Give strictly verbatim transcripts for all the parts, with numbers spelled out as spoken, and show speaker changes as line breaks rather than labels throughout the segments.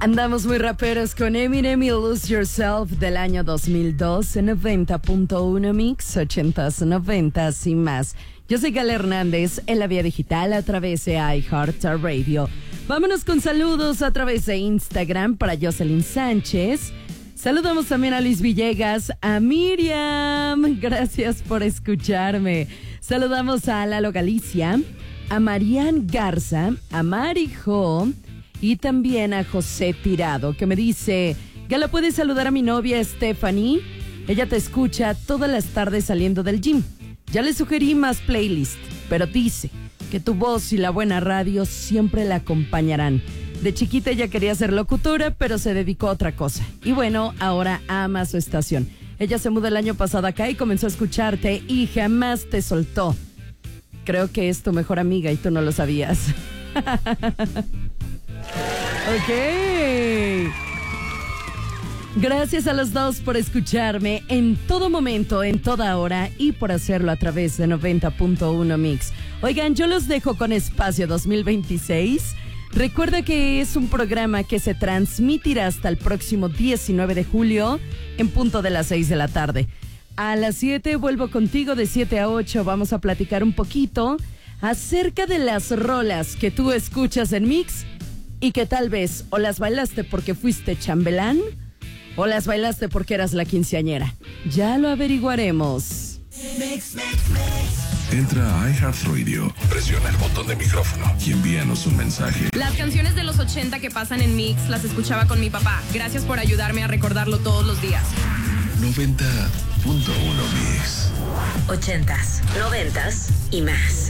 Andamos muy raperos con Eminem y Lose Yourself del año dos mil dos en noventa punto uno Mix, ochentas, noventas y más. Yo soy Gala Hernández en la vía digital a través de iHeartRadio. Vámonos con saludos a través de Instagram para Jocelyn Sánchez. Saludamos también a Luis Villegas, a Miriam, gracias por escucharme. Saludamos a Lalo Galicia, a Marian Garza, a Marijo y también a José Tirado, que me dice: Gala, ¿puedes saludar a mi novia Stephanie? Ella te escucha todas las tardes saliendo del gym. Ya le sugerí más playlist, pero dice que tu voz y la buena radio siempre la acompañarán. De chiquita ella quería ser locutora, pero se dedicó a otra cosa. Y bueno, ahora ama su estación. Ella se mudó el año pasado acá y comenzó a escucharte y jamás te soltó. Creo que es tu mejor amiga y tú no lo sabías. Ok. Gracias a los dos por escucharme en todo momento, en toda hora y por hacerlo a través de noventa punto uno Mix. Oigan, yo los dejo con Espacio dos mil veintiséis. Recuerda que es un programa que se transmitirá hasta el próximo diecinueve de julio en punto de las seis de la tarde. A las siete vuelvo contigo de siete a ocho. Vamos a platicar un poquito acerca de las rolas que tú escuchas en Mix y que tal vez o las bailaste porque fuiste chambelán o las bailaste porque eras la quinceañera. Ya lo averiguaremos.
Mix, mix, mix. Entra a iHeartRadio, presiona el botón de micrófono y envíanos un mensaje.
Las canciones de los ochenta que pasan en Mix las escuchaba con mi papá. Gracias por ayudarme a recordarlo todos los días.
noventa punto uno Mix.
Ochentas, noventas y más.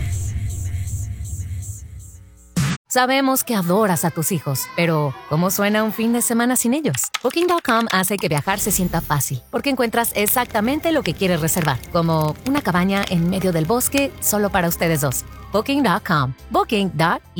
Sabemos que adoras a tus hijos, pero ¿cómo suena un fin de semana sin ellos? Booking punto com hace que viajar se sienta fácil, porque encuentras exactamente lo que quieres reservar, como una cabaña en medio del bosque solo para ustedes dos. Booking punto com. Booking punto